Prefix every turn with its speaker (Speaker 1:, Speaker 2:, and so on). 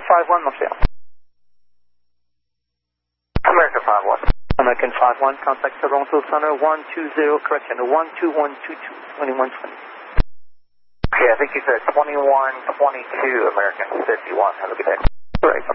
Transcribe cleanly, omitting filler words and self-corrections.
Speaker 1: 51, Marcel.
Speaker 2: American 51.
Speaker 1: American 51, contact Toronto Center 120, correction, 12122, 2120.
Speaker 2: Okay, I think you said 2122, American 51. Have a good day.
Speaker 1: Correct.